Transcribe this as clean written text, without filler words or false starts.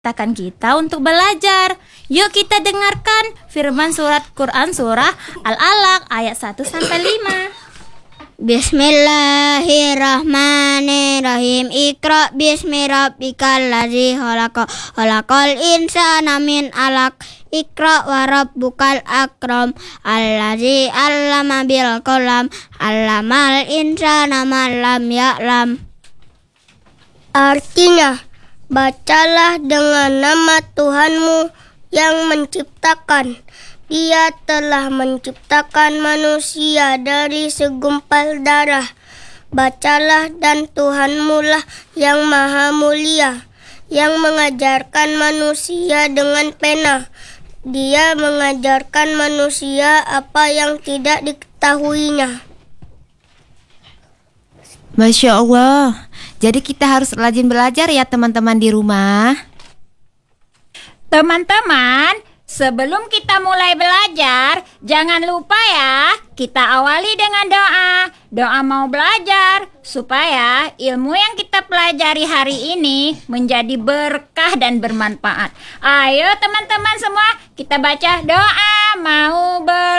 Katakan kita untuk belajar. Yuk kita dengarkan firman surat Quran surah Al-Alaq ayat 1-5. Bismillahirrahmanirrahim. Iqra bismi rabbikal ladzi khalaq. Khalaqal insana min 'alaq. Iqra wa rabbukal akram. Alladzi 'allama bil qalam. 'Allamal insana ma lam ya'lam. Artinya, bacalah dengan nama Tuhanmu yang menciptakan. Dia telah menciptakan manusia dari segumpal darah. Bacalah, dan Tuhanmu lah yang maha mulia, yang mengajarkan manusia dengan pena. Dia mengajarkan manusia apa yang tidak diketahuinya. Masya Allah. Jadi kita harus rajin belajar ya teman-teman di rumah. Teman-teman, sebelum kita mulai belajar, jangan lupa ya, kita awali dengan doa. Doa mau belajar, supaya ilmu yang kita pelajari hari ini menjadi berkah dan bermanfaat. Ayo teman-teman semua, kita baca doa mau belajar.